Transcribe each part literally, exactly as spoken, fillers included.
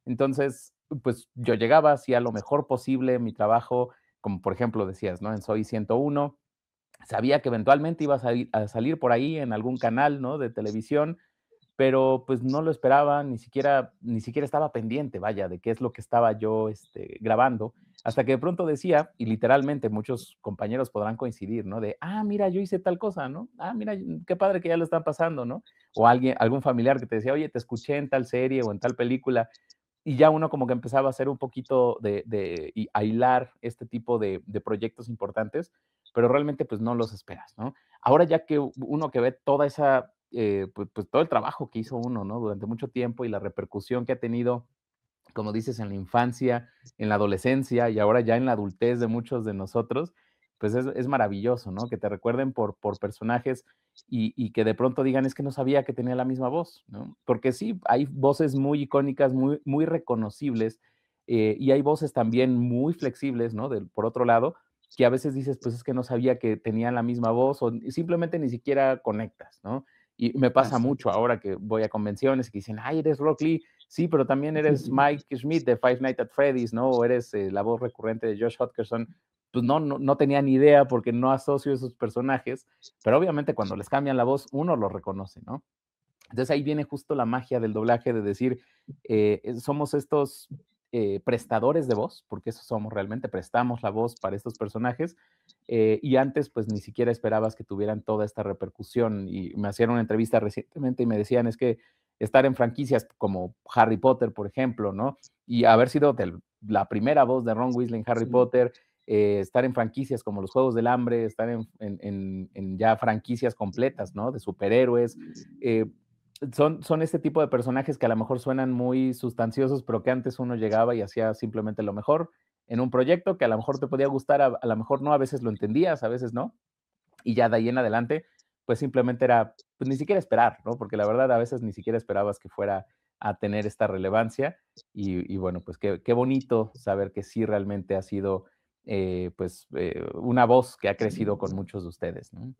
Entonces, pues yo llegaba, hacía lo mejor posible mi trabajo, como por ejemplo decías, ¿no? En Soy ciento uno, sabía que eventualmente iba a salir, a salir por ahí en algún canal, ¿no? De televisión, pero pues no lo esperaba, ni siquiera, ni siquiera estaba pendiente, vaya, de qué es lo que estaba yo este, grabando, hasta que de pronto decía, y literalmente muchos compañeros podrán coincidir, ¿no? De, ah, mira, yo hice tal cosa, ¿no? Ah, mira, qué padre que ya lo están pasando, ¿no? O alguien, algún familiar que te decía, oye, te escuché en tal serie o en tal película, y ya uno como que empezaba a hacer un poquito de, de y a hilar este tipo de, de proyectos importantes, pero realmente pues no los esperas, ¿no? Ahora ya que uno que ve toda esa, eh, pues, pues, todo el trabajo que hizo uno, ¿no? Durante mucho tiempo y la repercusión que ha tenido, como dices, en la infancia, en la adolescencia y ahora ya en la adultez de muchos de nosotros, pues es, es maravilloso, ¿no? Que te recuerden por, por personajes y, y, que de pronto digan, es que no sabía que tenía la misma voz, ¿no? Porque sí, hay voces muy icónicas, muy, muy reconocibles, eh, y hay voces también muy flexibles, ¿no? Del, por otro lado, que a veces dices, pues es que no sabía que tenían la misma voz o simplemente ni siquiera conectas, ¿no? Y me pasa Así mucho ahora que voy a convenciones y que dicen, ay, eres Rock Lee, sí, pero también eres Mike Schmidt de Five Nights at Freddy's, ¿no? O eres eh, la voz recurrente de Josh Hutcherson. Pues no, no, no tenía ni idea porque no asocio esos personajes, pero obviamente cuando les cambian la voz, uno lo reconoce, ¿no? Entonces ahí viene justo la magia del doblaje de decir, eh, somos estos eh, prestadores de voz, porque eso somos realmente, prestamos la voz para estos personajes, eh, y antes pues ni siquiera esperabas que tuvieran toda esta repercusión. Y me hacían una entrevista recientemente y me decían, es que estar en franquicias como Harry Potter, por ejemplo, ¿no? Y haber sido del, la primera voz de Ron Weasley en Harry sí. Potter, eh, estar en franquicias como los Juegos del Hambre, estar en, en, en, en ya franquicias completas, ¿no? De superhéroes, eh, son, son este tipo de personajes que a lo mejor suenan muy sustanciosos, pero que antes uno llegaba y hacía simplemente lo mejor en un proyecto que a lo mejor te podía gustar, a, a lo mejor no, a veces lo entendías, a veces no, y ya de ahí en adelante, pues simplemente era, pues ni siquiera esperar, ¿no? Porque la verdad a veces ni siquiera esperabas que fuera a tener esta relevancia y, y bueno, pues qué, qué, bonito saber que sí realmente ha sido, eh, pues, eh, una voz que ha crecido con muchos de ustedes, ¿no?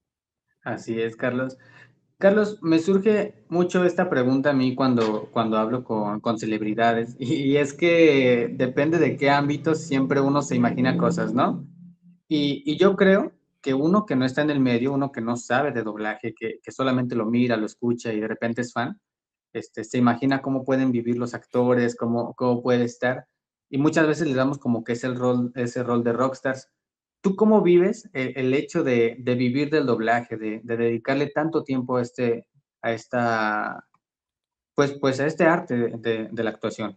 Así es, Carlos. Carlos, me surge mucho esta pregunta a mí cuando, cuando hablo con, con celebridades, y, y es que depende de qué ámbito siempre uno se imagina cosas, ¿no? Y, y yo creo que uno que no está en el medio, uno que no sabe de doblaje, que, que solamente lo mira, lo escucha y de repente es fan, este, se imagina cómo pueden vivir los actores, cómo, cómo puede estar, y muchas veces les damos como que es el rol, ese rol de rockstars. ¿Tú cómo vives el, el hecho de, de, vivir del doblaje, de, de, dedicarle tanto tiempo a este, a esta, pues, pues a este arte de, de, de la actuación?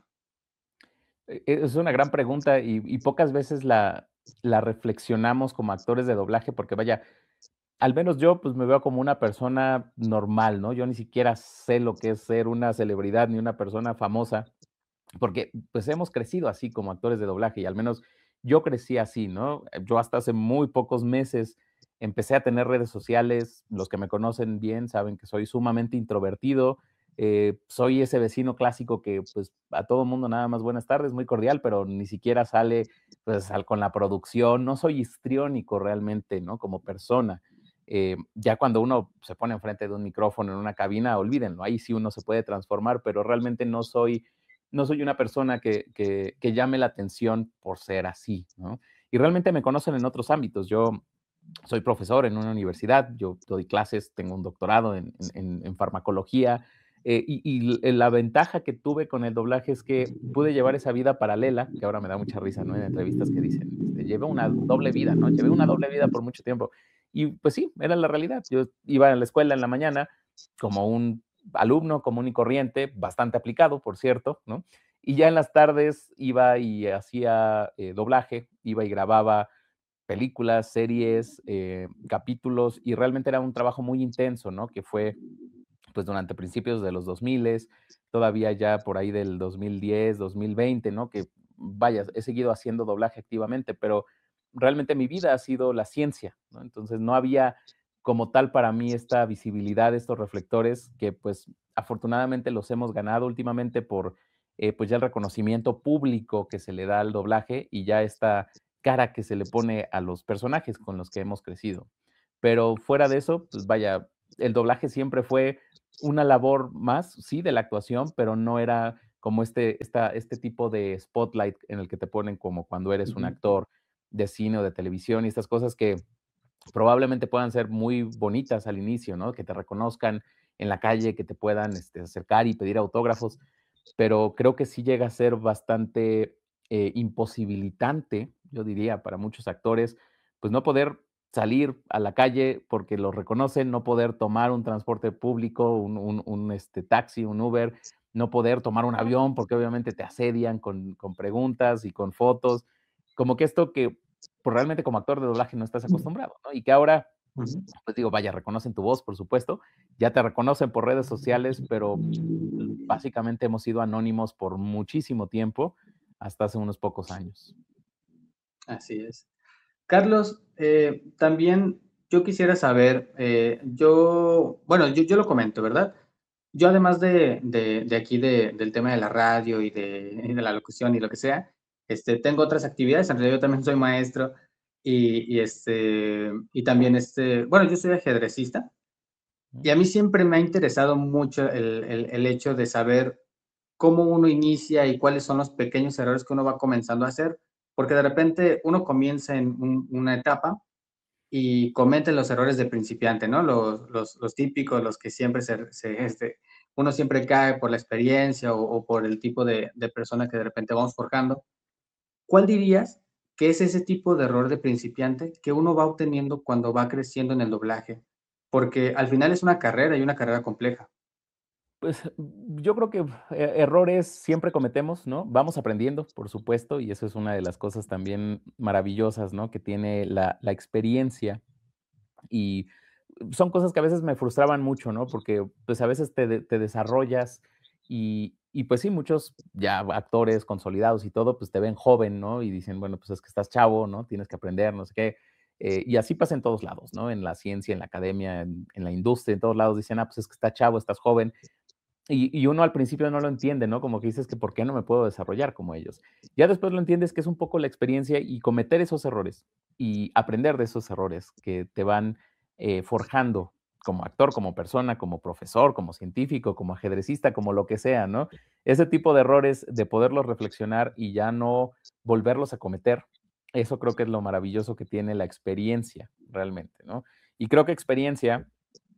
E es una gran pregunta y y pocas veces la la reflexionamos como actores de doblaje, porque vaya, al menos yo, pues, me veo como una persona normal, ¿no? Yo ni siquiera sé lo que es ser una celebridad ni una persona famosa, porque, pues, hemos crecido así como actores de doblaje, y al menos yo crecí así, ¿no? Yo hasta hace muy pocos meses empecé a tener redes sociales. Los que me conocen bien saben que soy sumamente introvertido, eh, soy ese vecino clásico que, pues, a todo mundo nada más buenas tardes, muy cordial, pero ni siquiera sale, pues, al con la producción. No soy histriónico realmente, ¿no? Como persona. Eh, ya cuando uno se pone enfrente de un micrófono en una cabina, olvídenlo, ahí sí uno se puede transformar, pero realmente no soy no soy una persona que, que, que, llame la atención por ser así, ¿no? Y realmente me conocen en otros ámbitos. Yo soy profesor en una universidad, yo doy clases, tengo un doctorado en, en, en farmacología, eh, y, y, la ventaja que tuve con el doblaje es que pude llevar esa vida paralela, que ahora me da mucha risa, ¿no? En entrevistas que dicen, este, llevé una doble vida, ¿no? Llevé una doble vida por mucho tiempo. Y pues sí, era la realidad. Yo iba a la escuela en la mañana como un alumno común y corriente, bastante aplicado, por cierto, ¿no? Y ya en las tardes iba y hacía eh, doblaje, iba y grababa películas, series, eh, capítulos, y realmente era un trabajo muy intenso, ¿no? Que fue, pues, durante principios de los dos mil, todavía ya por ahí del dos mil diez, dos mil veinte, ¿no? Que, vaya, he seguido haciendo doblaje activamente, pero realmente mi vida ha sido la ciencia, ¿no? Entonces no había como tal para mí esta visibilidad, estos reflectores que, pues, afortunadamente los hemos ganado últimamente por, eh, pues, ya el reconocimiento público que se le da al doblaje y ya esta cara que se le pone a los personajes con los que hemos crecido. Pero fuera de eso, pues vaya, el doblaje siempre fue una labor más, sí, de la actuación, pero no era como este, esta, este tipo de spotlight en el que te ponen como cuando eres un Ujú. actor de cine o de televisión y estas cosas que probablemente puedan ser muy bonitas al inicio, ¿no? Que te reconozcan en la calle, que te puedan este, acercar y pedir autógrafos, pero creo que sí llega a ser bastante eh, imposibilitante, yo diría, para muchos actores, pues no poder salir a la calle porque los reconocen, no poder tomar un transporte público, un, un, un, este, taxi, un Uber, no poder tomar un avión porque obviamente te asedian con, con preguntas y con fotos, como que esto que pues realmente como actor de doblaje no estás acostumbrado, ¿no? Y que ahora, Ujú. pues digo, vaya, reconocen tu voz, por supuesto, ya te reconocen por redes sociales, pero básicamente hemos sido anónimos por muchísimo tiempo, hasta hace unos pocos años. Así es. Carlos, eh, también yo quisiera saber, eh, yo, bueno, yo, yo lo comento, ¿verdad? Yo además de, de, de aquí de, del tema de la radio y de, y de la locución y lo que sea, este, tengo otras actividades, en realidad yo también soy maestro y, y, este, y también, este, bueno, yo soy ajedrecista ¿No? y a mí siempre me ha interesado mucho el, el, el hecho de saber cómo uno inicia y cuáles son los pequeños errores que uno va comenzando a hacer, porque de repente uno comienza en un- una etapa y cometen los errores de principiante, ¿no? Los, los, los típicos, los que siempre se, se, este, uno siempre cae por la experiencia o, o por el tipo de, de persona que de repente vamos forjando. ¿Cuál dirías que es ese tipo de error de principiante que uno va obteniendo cuando va creciendo en el doblaje? Porque al final es una carrera y una carrera compleja. Pues, mm, yo creo que e errores siempre cometemos, ¿no? Vamos aprendiendo, por supuesto, y eso es una de las cosas también maravillosas, ¿no? Que tiene la la experiencia. Y son cosas que a veces me frustraban mucho, ¿no? Porque, pues, a veces te de te desarrollas y y, pues sí, muchos ya actores consolidados y todo, pues, te ven joven, ¿no? Y dicen: "Bueno, pues, es que estás chavo, ¿no? Tienes que aprender, no sé qué". Eh, y así pasa en todos lados, ¿no? En la ciencia, en la academia, en en la industria, en todos lados dicen: "Ah, pues, es que estás chavo, estás joven". Y y uno al principio no lo entiende, ¿no? Como que dices que, ¿por qué no me puedo desarrollar como ellos? Ya después lo entiendes que es un poco la experiencia y cometer esos errores y aprender de esos errores que te van, eh, forjando como actor, como persona, como profesor, como científico, como ajedrecista, como lo que sea, ¿no? Ese tipo de errores, de poderlos reflexionar y ya no volverlos a cometer, eso creo que es lo maravilloso que tiene la experiencia realmente, ¿no? Y creo que experiencia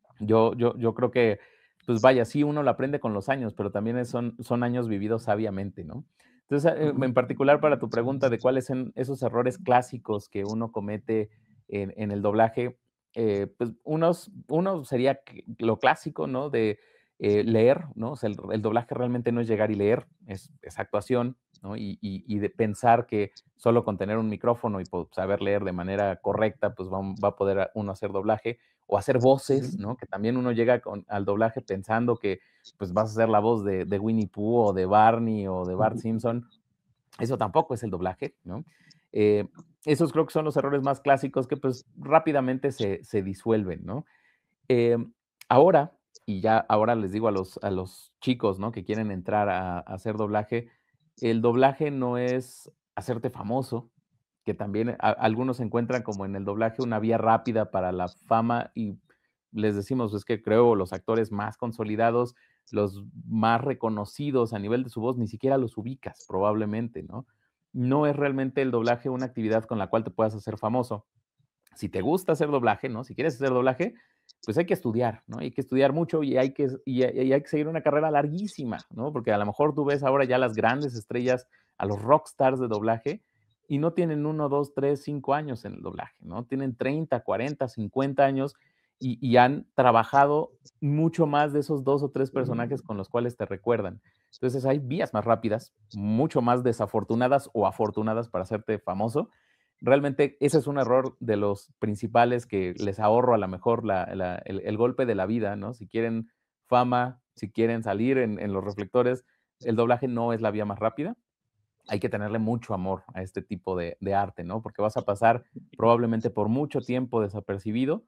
yo yo yo creo que, pues vaya, sí, uno lo aprende con los años, pero también es son son años vividos sabiamente, ¿no? Entonces, eh, Ujú. en particular para tu pregunta de cuáles son esos errores clásicos que uno comete en en el doblaje, eh, pues unos uno sería que lo clásico, ¿no? De, eh, leer, ¿no? O sea, el el doblaje realmente no es llegar y leer, es es actuación, ¿no? Y y y de pensar que solo con tener un micrófono y po saber leer de manera correcta, pues va va a poder uno hacer doblaje o hacer voces, Ujú. ¿no? Que también uno llega con, al doblaje pensando que pues vas a hacer la voz de, de Winnie Pooh o de Barney o de Bart Ujú. Simpson. Eso tampoco es el doblaje, ¿no? Eh, esos creo que son los errores más clásicos que pues rápidamente se, se disuelven, ¿no? Eh, ahora, y ya ahora les digo a los, a los chicos, ¿no? Que quieren entrar a, a hacer doblaje, el doblaje no es hacerte famoso, que también a- algunos encuentran como en el doblaje una vía rápida para la fama y les decimos, es que creo los actores más consolidados, los más reconocidos a nivel de su voz, ni siquiera los ubicas probablemente, ¿no? No es realmente el doblaje una actividad con la cual te puedas hacer famoso. Si te gusta hacer doblaje, ¿no? Si quieres hacer doblaje, pues hay que estudiar, ¿no? Hay que estudiar mucho y hay que, y, y hay que seguir una carrera larguísima, ¿no? Porque a lo mejor tú ves ahora ya las grandes estrellas, a los rockstars de doblaje, y no tienen uno, dos, tres, cinco años en el doblaje, ¿no? Tienen treinta, cuarenta, cincuenta años y, y han trabajado mucho más de esos dos o tres personajes con los cuales te recuerdan. Entonces hay vías más rápidas, mucho más desafortunadas o afortunadas para hacerte famoso. Realmente ese es un error de los principales que les ahorro a lo mejor la la el el golpe de la vida, ¿no? Si quieren fama, si quieren salir en en los reflectores, el doblaje no es la vía más rápida. Hay que tenerle mucho amor a este tipo de de arte, ¿no? Porque vas a pasar probablemente por mucho tiempo desapercibido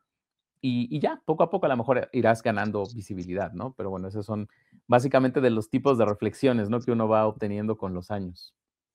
y y ya, poco a poco a lo mejor irás ganando visibilidad, ¿no? Pero bueno, esos son básicamente de los tipos de reflexiones, ¿no? Que uno va obteniendo con los años.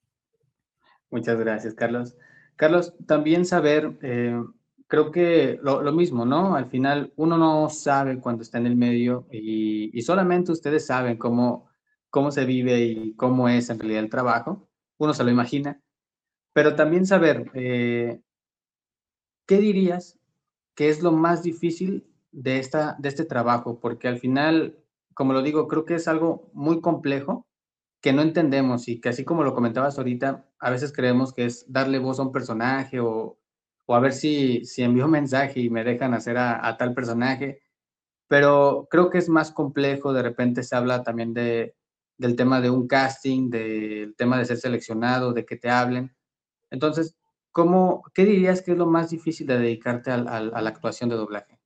Muchas gracias, Carlos. Carlos, también saber, eh, creo que lo, lo mismo, ¿no? Al final uno no sabe cuando está en el medio y, y solamente ustedes saben cómo, cómo se vive y cómo es en realidad el trabajo, uno se lo imagina, pero también saber, eh, ¿qué dirías que es lo más difícil de esta de este trabajo? Porque al final, como lo digo, creo que es algo muy complejo que no entendemos y que así como lo comentabas ahorita, a veces creemos que es darle voz a un personaje o o a ver si si envío un mensaje y me dejan hacer a a tal personaje, pero creo que es más complejo, de repente se habla también de del tema de un casting, del tema de ser seleccionado, de que te hablen. Entonces, ¿cómo qué dirías que es lo más difícil de dedicarte al al a la actuación de doblaje?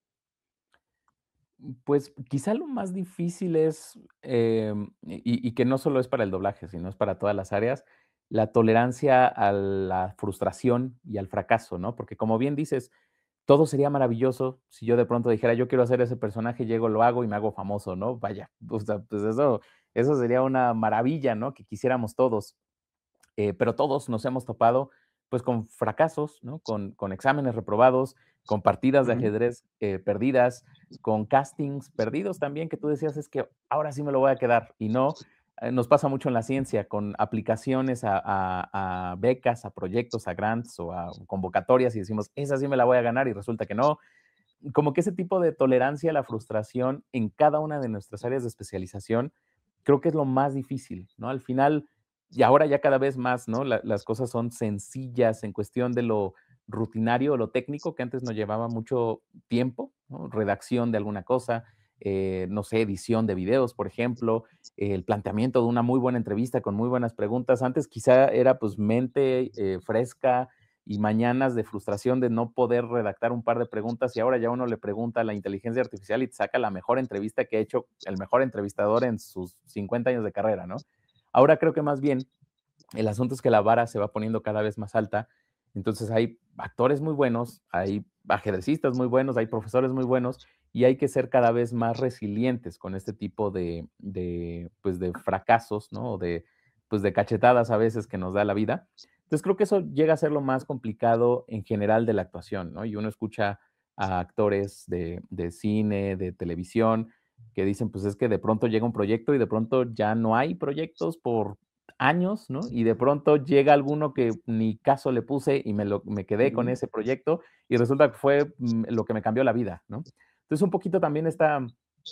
Pues, quizá lo más difícil es, em, y y que no solo es para el doblaje, sino es para todas las áreas, la tolerancia a la frustración y al fracaso, ¿no? Porque, como bien dices, todo sería maravilloso si yo de pronto dijera: "Yo quiero hacer ese personaje", llego, lo hago y me hago famoso, ¿no? Vaya, o sea, pues eso eso sería una maravilla, ¿no? Que quisiéramos todos. Eh, pero todos nos hemos topado, pues, con fracasos, ¿no? Con con exámenes reprobados, con partidas de Ujú. ajedrez, eh, perdidas, con castings perdidos también, que tú decías: "Es que ahora sí me lo voy a quedar", y no. Eh, nos pasa mucho en la ciencia, con aplicaciones a a a becas, a proyectos, a grants o a convocatorias, y decimos: "Esa sí me la voy a ganar", y resulta que no. Como que ese tipo de tolerancia a la frustración en cada una de nuestras áreas de especialización, creo que es lo más difícil, ¿no? Al final, y ahora ya cada vez más, ¿no? La- las cosas son sencillas en cuestión de lo rutinario, lo técnico, que antes nos llevaba mucho tiempo, ¿no? Redacción de alguna cosa, eh, no sé, edición de videos, por ejemplo, eh, el planteamiento de una muy buena entrevista con muy buenas preguntas. Antes quizá era pues mente eh, fresca, y mañanas de frustración de no poder redactar un par de preguntas y ahora ya uno le pregunta a la inteligencia artificial y te saca la mejor entrevista que ha hecho el mejor entrevistador en sus cincuenta años de carrera, ¿no? Ahora creo que más bien el asunto es que la vara se va poniendo cada vez más alta, entonces hay actores muy buenos, hay ajedrecistas muy buenos, hay profesores muy buenos y hay que ser cada vez más resilientes con este tipo de, de, pues de fracasos, ¿no? O de, pues de cachetadas a veces que nos da la vida. Entonces creo que eso llega a ser lo más complicado en general de la actuación, ¿no? Y uno escucha a actores de, de cine, de televisión, que dicen, pues es que de pronto llega un proyecto y de pronto ya no hay proyectos por años, ¿no? Y de pronto llega alguno que ni caso le puse y me, lo, me quedé con Ujú. ese proyecto y resulta que fue mm, lo que me cambió la vida, ¿no? Entonces un poquito también esta,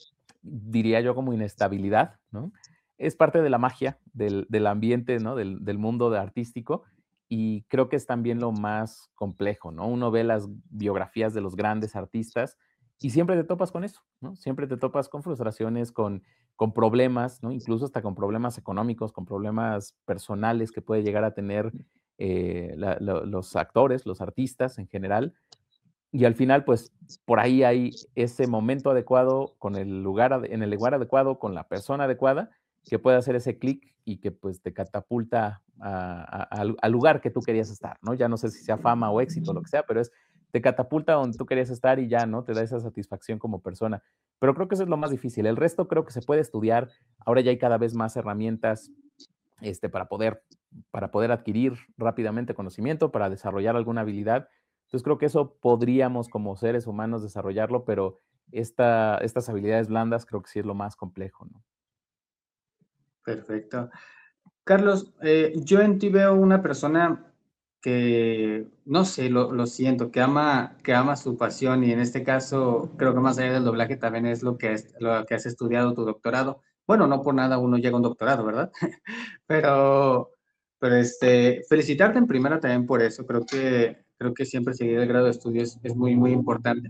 diría yo, como inestabilidad, ¿no? Es parte de la magia del, del ambiente, ¿no? Del, del mundo de artístico y creo que es también lo más complejo, ¿no? Uno ve las biografías de los grandes artistas y siempre te topas con eso, ¿no? Siempre te topas con frustraciones, con, con problemas, ¿no? Incluso hasta con problemas económicos, con problemas personales que puede llegar a tener eh, la- lo- los actores, los artistas en general, y al final, pues, por ahí hay ese momento adecuado con el lugar ade en el lugar adecuado, con la persona adecuada, que puede hacer ese clic y que, pues, te catapulta a a al al lugar que tú querías estar, ¿no? Ya no sé si sea fama o éxito, lo que sea, pero es te catapulta donde tú querías estar y ya, ¿no? Te da esa satisfacción como persona. Pero creo que eso es lo más difícil. El resto creo que se puede estudiar. Ahora ya hay cada vez más herramientas, este, para poder para poder adquirir rápidamente conocimiento, para desarrollar alguna habilidad. Entonces, creo que eso podríamos, como seres humanos, desarrollarlo, pero esta estas habilidades blandas creo que sí es lo más complejo, ¿no? Perfecto. Carlos, eh, yo en ti veo una persona que, no sé, lo, lo siento, que ama, que ama su pasión y en este caso creo que más allá del doblaje también es lo que, es, lo que has estudiado tu doctorado. Bueno, no por nada uno llega a un doctorado, ¿verdad? Pero, pero este, felicitarte en primera también por eso. Creo que, creo que siempre seguir el grado de estudios es muy, muy importante.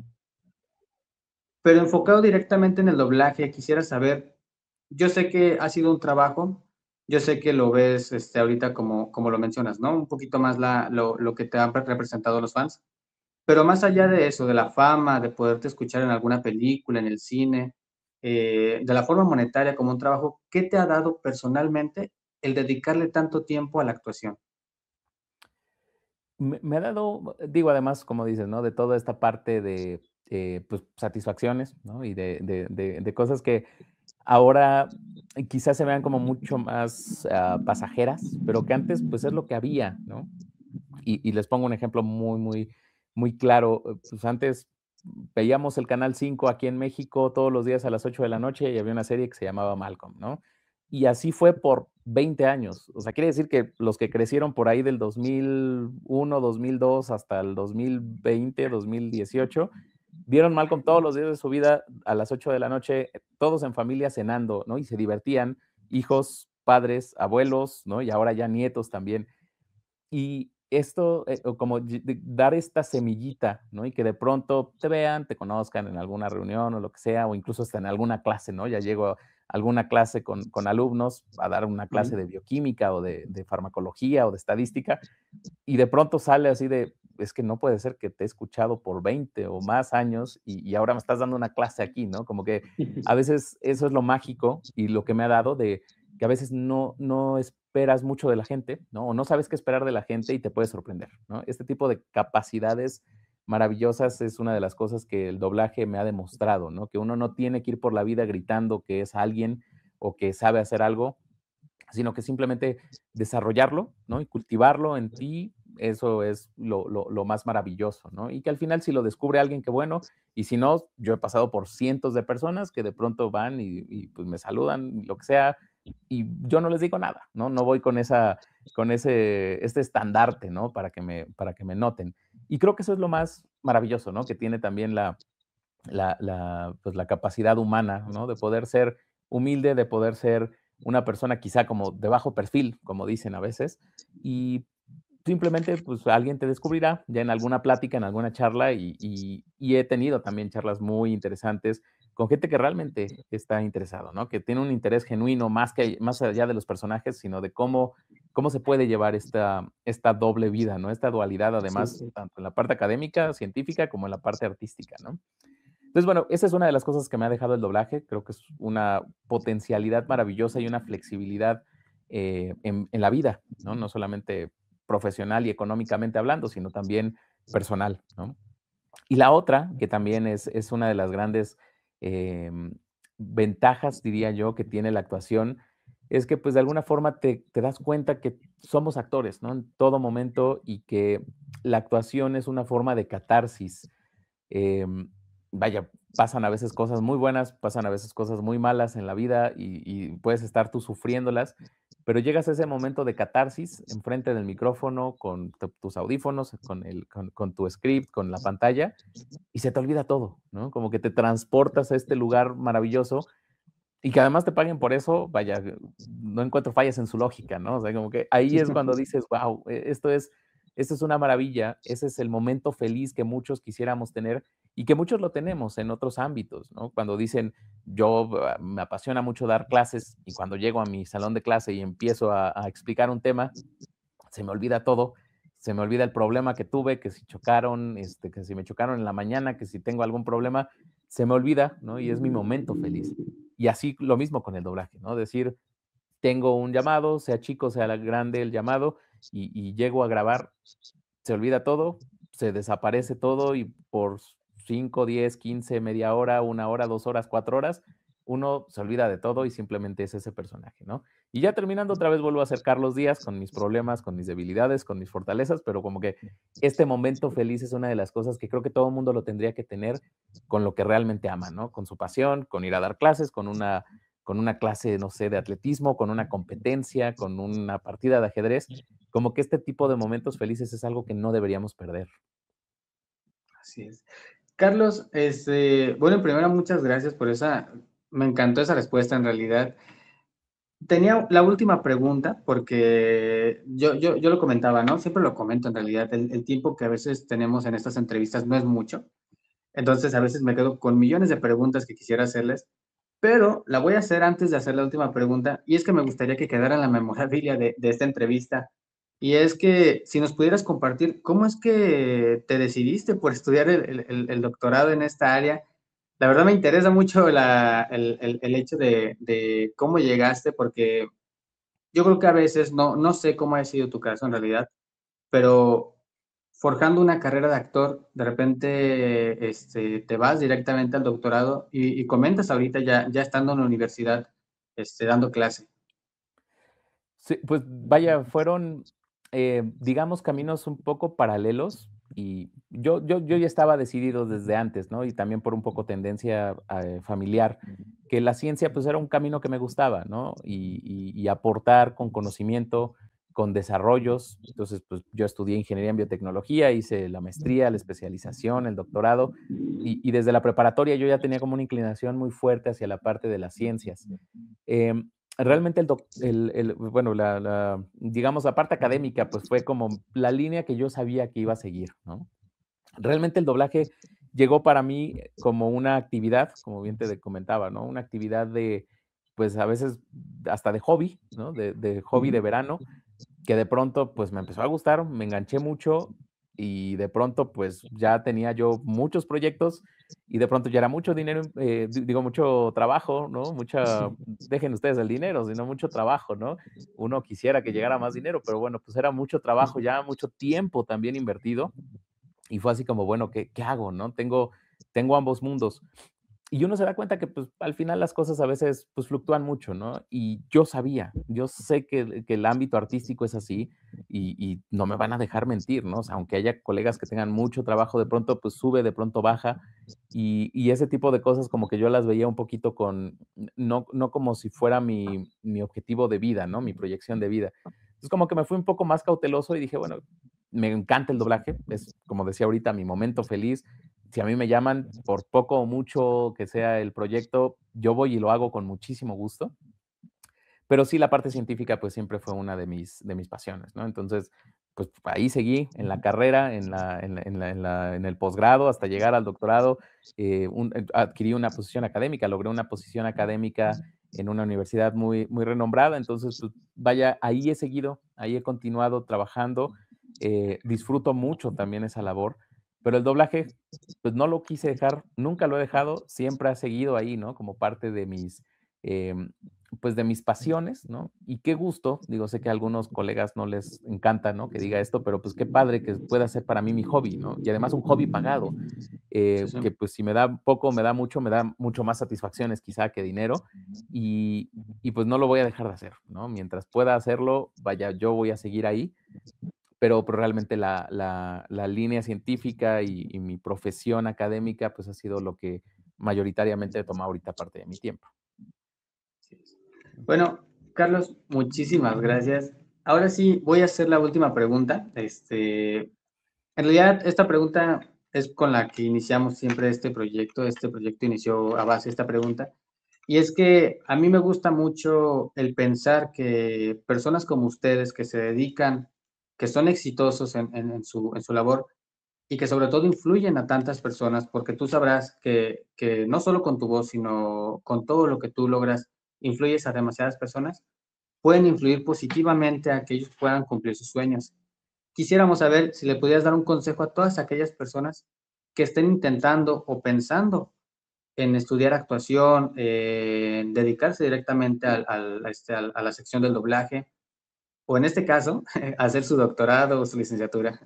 Pero enfocado directamente en el doblaje, quisiera saber, yo sé que ha sido un trabajo, yo sé que lo ves este, ahorita como, como lo mencionas, ¿no? Un poquito más la, lo, lo que te han representado los fans, pero más allá de eso, de la fama, de poderte escuchar en alguna película, en el cine, eh, de la forma monetaria como un trabajo, ¿qué te ha dado personalmente el dedicarle tanto tiempo a la actuación? Me me ha dado, digo, además, como dices, ¿no? De toda esta parte de, eh, pues, satisfacciones, ¿no? Y de de de de cosas que ahora quizás se vean como mucho más, ah, pasajeras, pero que antes, pues, es lo que había, ¿no? Y y les pongo un ejemplo muy, muy, muy claro. Eh, pues, antes veíamos el Canal cinco aquí en México todos los días a las ocho de la noche y había una serie que se llamaba Malcolm, ¿no? Y así fue por veinte años. O sea, quiere decir que los que crecieron por ahí del dos mil uno, dos mil dos hasta el dos mil veinte, dos mil dieciocho, vieron Malcolm todos los días de su vida a las ocho de la noche, todos en familia cenando, ¿no? Y se divertían, hijos, padres, abuelos, ¿no? Y ahora ya nietos también. Y esto, eh, como dar esta semillita, ¿no? Y que de pronto te vean, te conozcan en alguna reunión o lo que sea, o incluso hasta en alguna clase, ¿no? Ya llego a alguna clase con, con alumnos a dar una clase Ujú. de bioquímica o de, de farmacología o de estadística, y de pronto sale así de, es que no puede ser que te he escuchado por veinte o más años y, y ahora me estás dando una clase aquí, ¿no? Como que a veces eso es lo mágico y lo que me ha dado de que a veces no, no esperas mucho de la gente, ¿no? O no sabes qué esperar de la gente y te puede sorprender, ¿no? Este tipo de capacidades maravillosas es una de las cosas que el doblaje me ha demostrado, ¿no? Que uno no tiene que ir por la vida gritando que es alguien o que sabe hacer algo, sino que simplemente desarrollarlo, ¿no? Y cultivarlo en ti, eso es lo, lo, lo, más maravilloso, ¿no? Y que al final si lo descubre alguien, qué bueno, y si no, yo he pasado por cientos de personas que de pronto van y, y pues me saludan, lo que sea, y yo no les digo nada, ¿no? No voy con esa, con ese, este estandarte, ¿no? Para que me, para que me noten. Y creo que eso es lo más maravilloso, ¿no? Que tiene también la, la, la, pues la capacidad humana, ¿no? De poder ser humilde, de poder ser una persona quizá como de bajo perfil, como dicen a veces, y simplemente pues alguien te descubrirá ya en alguna plática, en alguna charla, y, y, y he tenido también charlas muy interesantes con gente que realmente está interesado, ¿no? Que tiene un interés genuino más, que, más allá de los personajes, sino de cómo, cómo se puede llevar esta, esta doble vida, ¿no? Esta dualidad, Sí, además, sí. tanto en la parte académica, científica, como en la parte artística, ¿no? Entonces, bueno, esa es una de las cosas que me ha dejado el doblaje. Creo que es una potencialidad maravillosa y una flexibilidad eh, en, en, la vida, ¿no? No solamente profesional y económicamente hablando, sino también personal, ¿no? Y la otra, que también es, es una de las grandes eh, ventajas, diría yo, que tiene la actuación, es que pues de alguna forma te, te das cuenta que somos actores, ¿no? En todo momento, y que la actuación es una forma de catarsis. Eh, vaya, pasan a veces cosas muy buenas, pasan a veces cosas muy malas en la vida y, y puedes estar tú sufriéndolas, pero llegas a ese momento de catarsis enfrente del micrófono, con tus audífonos, con, el, con, con tu script, con la pantalla, y se te olvida todo, ¿no? Como que te transportas a este lugar maravilloso y que además te paguen por eso, vaya, no encuentro fallas en su lógica, ¿no? O sea, como que ahí es cuando dices, wow, esto es, esto es una maravilla, ese es el momento feliz que muchos quisiéramos tener y que muchos lo tenemos en otros ámbitos, ¿no? Cuando dicen, yo uh, me apasiona mucho dar clases y cuando llego a mi salón de clase y empiezo a, a explicar un tema, se me olvida todo, se me olvida el problema que tuve, que si chocaron, este, que si me chocaron en la mañana, que si tengo algún problema, se me olvida, ¿no? Y es mi momento feliz. Y así lo mismo con el doblaje, ¿no? Decir, tengo un llamado, sea chico, sea grande el llamado, y, y llego a grabar, se olvida todo, se desaparece todo y por cinco, diez, quince, media hora, una hora, dos horas, cuatro horas, uno se olvida de todo y simplemente es ese personaje, ¿no? Y ya terminando otra vez vuelvo a ser Carlos Díaz con mis problemas, con mis debilidades, con mis fortalezas, pero como que este momento feliz es una de las cosas que creo que todo el mundo lo tendría que tener con lo que realmente ama, ¿no? Con su pasión, con ir a dar clases, con una, con una clase, no sé, de atletismo, con una competencia, con una partida de ajedrez, como que este tipo de momentos felices es algo que no deberíamos perder. Así es. Carlos, este, bueno, primero muchas gracias por esa, me encantó esa respuesta en realidad. Tenía la última pregunta porque yo, yo, yo lo comentaba, ¿no? Siempre lo comento en realidad, el, el tiempo que a veces tenemos en estas entrevistas no es mucho, entonces a veces me quedo con millones de preguntas que quisiera hacerles, pero la voy a hacer antes de hacer la última pregunta y es que me gustaría que quedara en la memorabilia de, de esta entrevista. Y es que si nos pudieras compartir, ¿cómo es que te decidiste por estudiar el, el, el doctorado en esta área? La verdad me interesa mucho la, el, el, el, hecho de, de, cómo llegaste, porque yo creo que a veces, no, no sé cómo ha sido tu caso en realidad, pero forjando una carrera de actor, de repente este, te vas directamente al doctorado y, y comentas ahorita ya, ya estando en la universidad, este, dando clase. Sí, pues vaya, fueron, eh, digamos, caminos un poco paralelos. Y yo yo yo ya estaba decidido desde antes, ¿no? Y también por un poco tendencia, eh, familiar, que la ciencia, pues, era un camino que me gustaba, ¿no? Y y y aportar con conocimiento, con desarrollos. Entonces, pues, yo estudié ingeniería en biotecnología, hice la maestría, la especialización, el doctorado, y y desde la preparatoria yo ya tenía como una inclinación muy fuerte hacia la parte de las ciencias. Em, realmente el doc el el bueno, la la digamos, la parte académica, pues, fue como la línea que yo sabía que iba a seguir, ¿no? Realmente el doblaje llegó para mí como una actividad, como bien te de comentaba, ¿no? Una actividad de, pues, a veces hasta de hobby, ¿no? De de hobby de Ujú. verano, que de pronto, pues, me empezó a gustar, me enganché mucho y de pronto, pues, ya tenía yo muchos proyectos y de pronto ya era mucho dinero, eh, di digo, mucho trabajo, ¿no? Mucha dejen ustedes el dinero, sino mucho trabajo, ¿no? Uno quisiera que llegara más dinero, pero bueno, pues era mucho trabajo ya, mucho tiempo también invertido y fue así como, bueno, ¿qué qué hago, no? Tengo tengo ambos mundos. Y uno se da cuenta que, pues, al final las cosas a veces, pues, fluctúan mucho, ¿no? Y yo sabía, yo sé que el que el ámbito artístico es así y y no me van a dejar mentir, ¿no? O sea, aunque haya colegas que tengan mucho trabajo, de pronto, pues, sube, de pronto baja, y y ese tipo de cosas como que yo las veía un poquito con no no como si fuera mi mi objetivo de vida, ¿no? Mi proyección de vida. Entonces, como que me fui un poco más cauteloso y dije: "Bueno, me encanta el doblaje, es, como decía ahorita, mi momento feliz, si a mí me llaman, por poco o mucho que sea el proyecto, yo voy y lo hago con muchísimo gusto. Pero sí, la parte científica, pues, siempre fue una de mis de mis pasiones, ¿no? Entonces, pues, ahí seguí en la carrera, en la en la en la en la en el posgrado, hasta llegar al doctorado, eh, un eh, adquirí una posición académica, logré una posición académica en una universidad muy muy renombrada. Entonces, pues, vaya, ahí he seguido, ahí he continuado trabajando, eh, disfruto mucho también esa labor, pero el doblaje, pues, no lo quise dejar, nunca lo he dejado, siempre ha seguido ahí, ¿no? Como parte de mis, em, pues, de mis pasiones, ¿no? Y qué gusto, digo, sé que a algunos colegas no les encanta, ¿no? Que diga esto, pero, pues, qué padre que pueda ser para mí mi hobby, ¿no? Y además un hobby pagado, Sí, eh, sí. que, pues, si me da poco, me da mucho, me da mucho más satisfacciones quizá que dinero, y y, pues, no lo voy a dejar de hacer, ¿no? Mientras pueda hacerlo, vaya, yo voy a seguir ahí, pero, pues, realmente la la la línea científica y y mi profesión académica, pues, ha sido lo que mayoritariamente toma ahorita parte de mi tiempo. Bueno, Carlos, muchísimas gracias. Ahora sí, voy a hacer la última pregunta. Este, en realidad, esta pregunta es con la que iniciamos siempre este proyecto. Este proyecto inició a base de esta pregunta. Y es que a mí me gusta mucho el pensar que personas como ustedes que se dedican, que son exitosos en, en- en su, en su labor y que sobre todo influyen a tantas personas, porque tú sabrás que, que no solo con tu voz, sino con todo lo que tú logras, influyes a demasiadas personas, pueden influir positivamente a que ellos puedan cumplir sus sueños. Quisiéramos saber si le pudieras dar un consejo a todas aquellas personas que estén intentando o pensando en estudiar actuación, eh, en dedicarse directamente al, al, este, al- a la sección del doblaje, o en este caso, hacer su doctorado o su licenciatura.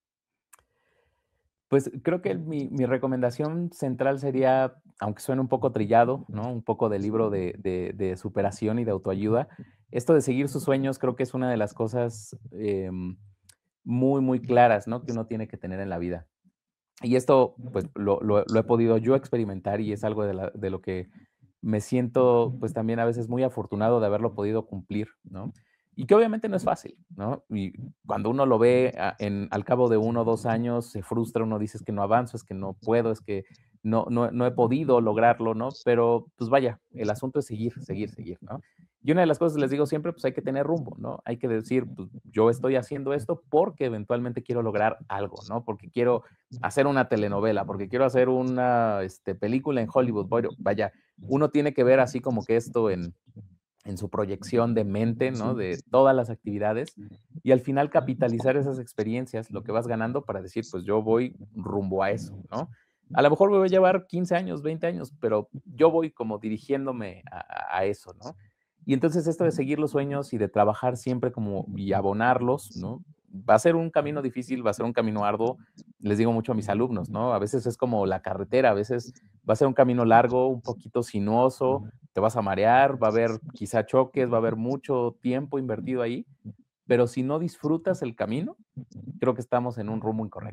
Pues, creo que mi mi recomendación central sería, aunque suene un poco trillado, ¿no? Un poco de libro de de de superación y de autoayuda. Esto de seguir sus sueños creo que es una de las cosas, em, muy, muy claras, ¿no? Que uno tiene que tener en la vida. Y esto, pues, lo lo lo he podido yo experimentar y es algo de la de lo que me siento, pues, también a veces muy afortunado de haberlo podido cumplir, ¿no? Y que obviamente no es fácil, ¿no? Y cuando uno lo ve a en al cabo de uno o dos años, se frustra, uno dice: "Es que no avanzo, es que no puedo, es que no no no he podido lograrlo", ¿no? Pero, pues, vaya, el asunto es seguir, seguir, seguir, ¿no? Y una de las cosas les digo siempre, pues, hay que tener rumbo, ¿no? Hay que decir, pues, yo estoy haciendo esto porque eventualmente quiero lograr algo, ¿no? Porque quiero hacer una telenovela, porque quiero hacer una, este, película en Hollywood. Bueno, vaya, uno tiene que ver así como que esto en en su proyección de mente, ¿no? De todas las actividades, y al final capitalizar esas experiencias, lo que vas ganando para decir, pues yo voy rumbo a eso, ¿no? A lo mejor me voy a llevar quince años, veinte años, pero yo voy como dirigiéndome a a a eso, ¿no? Y entonces esto de seguir los sueños y de trabajar siempre como y abonarlos, ¿no? Va a ser un camino difícil, va a ser un camino arduo. Les digo mucho a mis alumnos, ¿no? A veces es como la carretera, a veces va a ser un camino largo, un poquito sinuoso, te vas a marear, va a haber quizá choques, va a haber mucho tiempo invertido ahí, pero si no disfrutas el camino, creo que estamos en un rumbo incorrecto,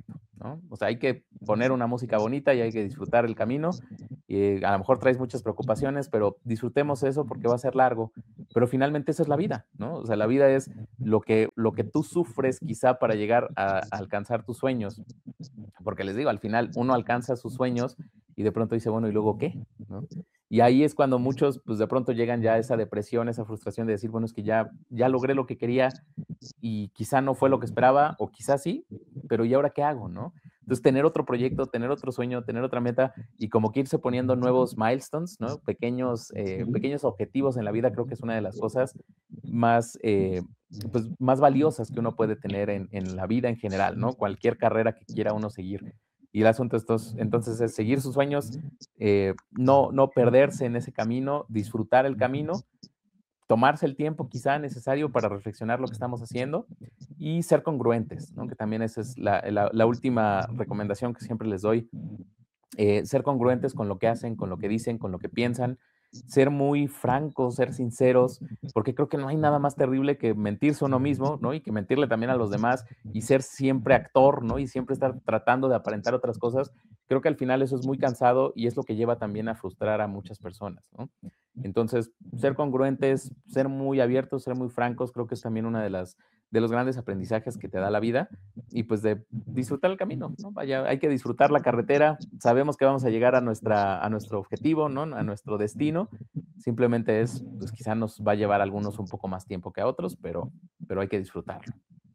¿no? O sea, hay que poner una música bonita y hay que disfrutar el camino. Y a lo mejor traes muchas preocupaciones, pero disfrutemos eso porque va a ser largo. Pero finalmente esa es la vida, ¿no? O sea, la vida es lo que, lo que tú sufres quizá para llegar a, a alcanzar tus sueños. Porque les digo, al final uno alcanza sus sueños y de pronto dice, bueno, ¿y luego qué? ¿No? Y ahí es cuando muchos, pues de pronto llegan ya a esa depresión, esa frustración de decir, bueno, es que ya, ya logré lo que quería y quizá no fue lo que esperaba, o quizá sí, pero ¿y ahora qué hago, no? Entonces, tener otro proyecto, tener otro sueño, tener otra meta y como que irse poniendo nuevos milestones, ¿no? Pequeños, eh, pequeños objetivos en la vida, creo que es una de las cosas más, eh, pues, más valiosas que uno puede tener en, en la vida en general, ¿no? Cualquier carrera que quiera uno seguir. Y el asunto estos, entonces es seguir sus sueños, eh, no, no perderse en ese camino, disfrutar el camino, tomarse el tiempo quizá necesario para reflexionar lo que estamos haciendo y ser congruentes, ¿no? Que también esa es la, la, la última recomendación que siempre les doy, eh, ser congruentes con lo que hacen, con lo que dicen, con lo que piensan, ser muy francos, ser sinceros, porque creo que no hay nada más terrible que mentirse a uno mismo, ¿no? Y que mentirle también a los demás y ser siempre actor, ¿no? Y siempre estar tratando de aparentar otras cosas. Creo que al final eso es muy cansado y es lo que lleva también a frustrar a muchas personas, ¿no? Entonces, ser congruentes, ser muy abiertos, ser muy francos, creo que es también una de las de los grandes aprendizajes que te da la vida y pues de disfrutar el camino, ¿no? Vaya, hay que disfrutar la carretera, sabemos que vamos a llegar a, nuestra, a nuestro objetivo, ¿no? A nuestro destino, simplemente es, pues quizá nos va a llevar a algunos un poco más tiempo que a otros, pero, pero hay que disfrutarlo.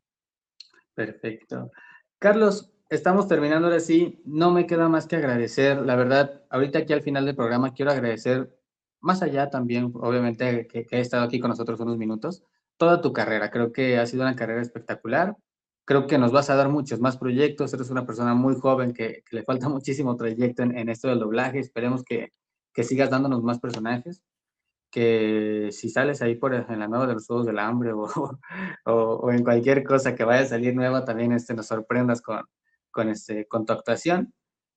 Perfecto. Carlos, estamos terminando ahora sí. No me queda más que agradecer. La verdad, ahorita aquí al final del programa quiero agradecer, más allá también, obviamente, que, que he estado aquí con nosotros unos minutos, toda tu carrera. Creo que ha sido una carrera espectacular. Creo que nos vas a dar muchos más proyectos. Eres una persona muy joven que, que le falta muchísimo trayecto en, en esto del doblaje. Esperemos que, que sigas dándonos más personajes, que si sales ahí por en la nueva de los Juegos del Hambre o, o, o en cualquier cosa que vaya a salir nueva, también este, nos sorprendas con, con, este, con tu actuación.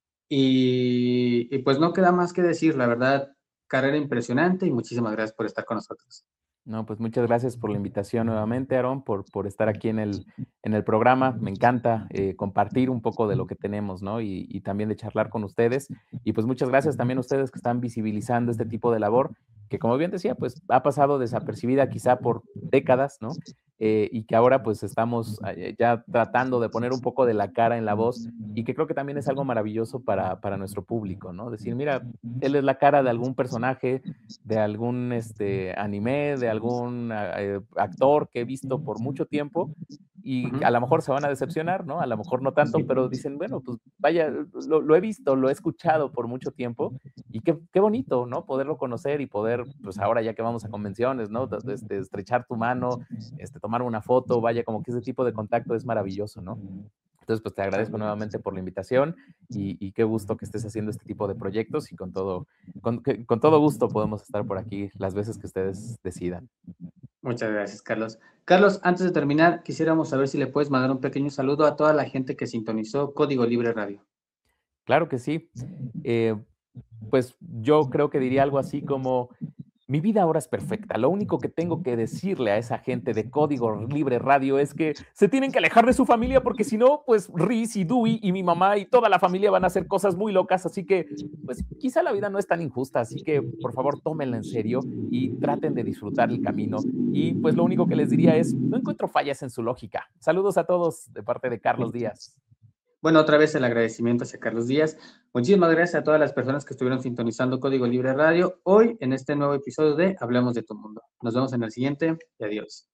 Y, y pues no queda más que decir, la verdad, carrera impresionante y muchísimas gracias por estar con nosotros. No, pues muchas gracias por la invitación nuevamente, Aaron, por, por estar aquí en el, en el programa. Me encanta eh, compartir un poco de lo que tenemos, ¿no? Y, y también de charlar con ustedes. Y pues muchas gracias también a ustedes que están visibilizando este tipo de labor, que como bien decía, pues ha pasado desapercibida quizá por décadas, ¿no? Eh, y que ahora pues estamos eh, ya tratando de poner un poco de la cara en la voz y que creo que también es algo maravilloso para, para nuestro público, ¿no? Decir, mira, él es la cara de algún personaje, de algún este, anime, de algún eh, actor que he visto por mucho tiempo y Ujú. a lo mejor se van a decepcionar, ¿no? A lo mejor no tanto, pero dicen, bueno, pues vaya, lo, lo he visto, lo he escuchado por mucho tiempo y qué, qué bonito, ¿no? Poderlo conocer y poder, pues ahora ya que vamos a convenciones, ¿no? Este, estrechar tu mano, este, tomar una foto, vaya, como que ese tipo de contacto es maravilloso, ¿no? Entonces, pues te agradezco nuevamente por la invitación y, y, qué gusto que estés haciendo este tipo de proyectos y con todo, con, que, con todo gusto podemos estar por aquí las veces que ustedes decidan. Muchas gracias, Carlos. Carlos, antes de terminar, quisiéramos saber si le puedes mandar un pequeño saludo a toda la gente que sintonizó Código Libre Radio. Claro que sí. Eh, pues yo creo que diría algo así como, mi vida ahora es perfecta. Lo único que tengo que decirle a esa gente de Código Libre Radio es que se tienen que alejar de su familia porque si no, pues Riz y Dewey y mi mamá y toda la familia van a hacer cosas muy locas. Así que, pues quizá la vida no es tan injusta. Así que, por favor, tómenla en serio y traten de disfrutar el camino. Y pues lo único que les diría es, no encuentro fallas en su lógica. Saludos a todos de parte de Carlos Díaz. Bueno, otra vez el agradecimiento hacia Carlos Díaz. Muchísimas gracias a todas las personas que estuvieron sintonizando Código Libre Radio hoy en este nuevo episodio de Hablemos de tu Mundo. Nos vemos en el siguiente y adiós.